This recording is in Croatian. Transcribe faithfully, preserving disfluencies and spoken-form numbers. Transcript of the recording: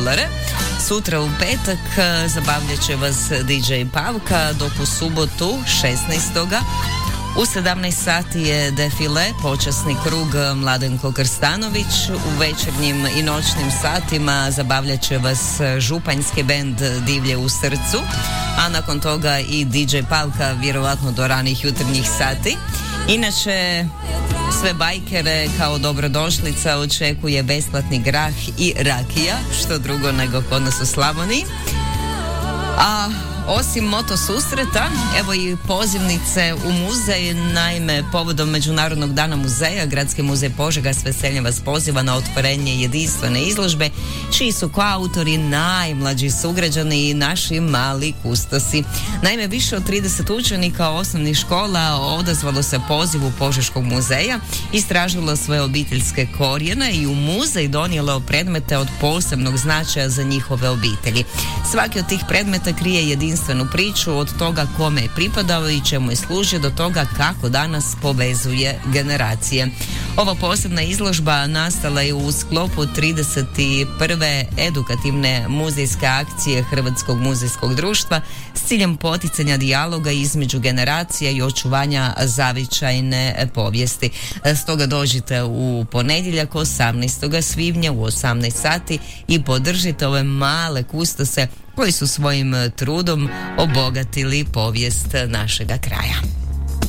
Fulare. Sutra u petak zabavljat će vas D J Pavka, dok u subotu šesnaestog u sedamnaest sati je defile, počasni krug Mladenko Krstanović. U večernjim i noćnim satima zabavljat će vas županjski bend Divlje u srcu, a nakon toga i D J Pavka, vjerovatno do ranih jutarnjih sati. Inače, sve bajkere kao dobrodošlica očekuje besplatni grah i rakija, što drugo nego kod nas u Slavoniji. A osim moto susreta, evo i pozivnice u muzej. Naime, povodom Međunarodnog dana muzeja, Gradski muzej Požega s veseljem vas poziva na otvorenje jedinstvene izložbe, čiji su koautori najmlađi sugrađani i naši mali kustosi. Naime, više od trideset učenika osnovnih škola odazvalo se pozivu Požeškog muzeja, istražilo svoje obiteljske korijene i u muzej donijelo predmete od posebnog značaja za njihove obitelji. Svaki od tih predmeta krije jedinstvenu priču, od toga kome je pripadao i čemu je služio, do toga kako danas povezuje generacije. Ova posebna izložba nastala je u sklopu trideset prve edukativne muzejske akcije Hrvatskog muzejskog društva s ciljem poticanja dijaloga između generacija i očuvanja zavičajne povijesti. Stoga dođite u ponedjeljak osamnaestog svibnja u osamnaest sati i podržite ove male kustose koji su svojim trudom obogatili povijest našega kraja.